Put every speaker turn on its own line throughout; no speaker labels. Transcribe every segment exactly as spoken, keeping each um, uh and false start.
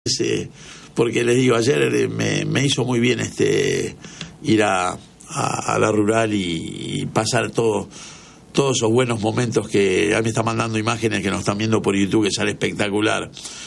Eh, porque les digo, ayer me, me hizo muy bien este ir a, a, a la rural y, y pasar todo, todos esos buenos momentos que a mí me están mandando imágenes que nos están viendo por YouTube, que sale espectacular.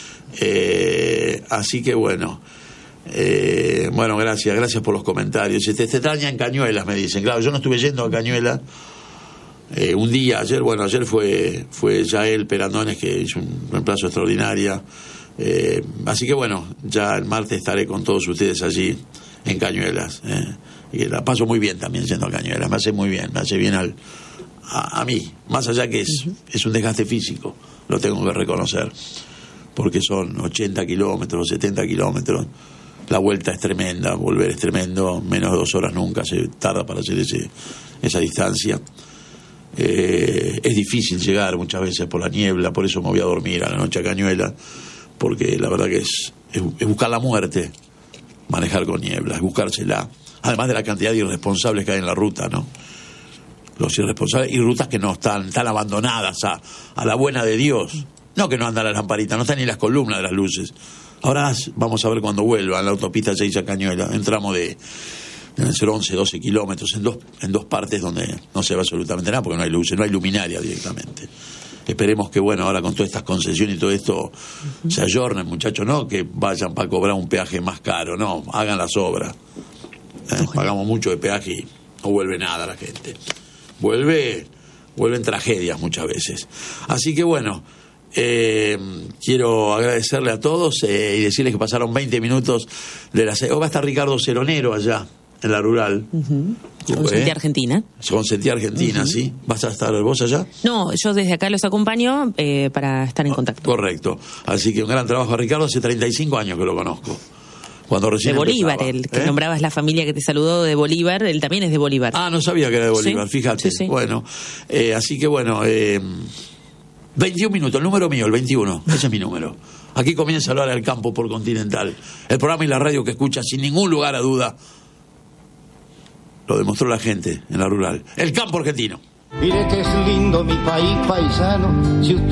Eh, así que bueno, eh, bueno, gracias, gracias por los comentarios. Se te, te extraña en Cañuelas, me dicen. Claro, yo no estuve yendo a Cañuelas. Eh, un día, ayer, bueno, ayer fue, fue Yael Perandones, que hizo un reemplazo extraordinario. Eh, así que bueno, ya el martes estaré con todos ustedes allí en Cañuelas, eh, y la paso muy bien también yendo a Cañuelas, me hace muy bien, me hace bien al, a, a mí, más allá que es, uh-huh. es un desgaste físico, lo tengo que reconocer, porque son ochenta kilómetros, setenta kilómetros, la vuelta es tremenda, volver es tremendo, menos de dos horas nunca se tarda para hacer ese, esa distancia. Eh, es difícil llegar muchas veces por la niebla, por eso me voy a dormir a la noche a Cañuelas, porque la verdad que es, es, es buscar la muerte, manejar con niebla, es buscársela, además de la cantidad de irresponsables que hay en la ruta, ¿no? Los irresponsables, y rutas que no están tan abandonadas a, a la buena de Dios, no que no andan las lamparitas, no están ni las columnas de las luces. Ahora vamos a ver cuando vuelva la autopista seis a Cañuelas, un tramo de deben ser once, doce kilómetros en dos, en dos partes donde no se ve absolutamente nada porque no hay luces, no hay luminaria directamente. Esperemos que, bueno, ahora con todas estas concesiones y todo esto uh-huh. se ayornen, muchachos, no que vayan para cobrar un peaje más caro, no, hagan las obras. ¿Eh? Uh-huh. Pagamos mucho de peaje y no vuelve nada la gente. Vuelve, vuelven tragedias muchas veces. Así que, bueno, eh, quiero agradecerle a todos eh, y decirles que pasaron veinte minutos de las... Hoy va a estar Ricardo Ceronero allá en la rural.
Uh-huh. Con Sentía Argentina.
Con Sentía Argentina, uh-huh. ¿sí? ¿Vas a estar vos allá?
No, yo desde acá los acompaño eh, para estar en contacto.
Correcto. Así que un gran trabajo a Ricardo, hace treinta y cinco años que lo conozco. Cuando recién
de Bolívar,
empezaba.
el que
¿Eh?
nombrabas la familia que te saludó de Bolívar, él también es de Bolívar.
Ah, no sabía que era de Bolívar,
sí,
fíjate.
Sí, sí.
Bueno, eh, así que bueno, eh, veintiún minutos, el número mío, el veintiuno, ese es mi número. Aquí comienza a hablar al campo por Continental. El programa y la radio que escucha sin ningún lugar a duda. Lo demostró la gente en la rural. El campo argentino.
Mire que es lindo mi país paisano, si usted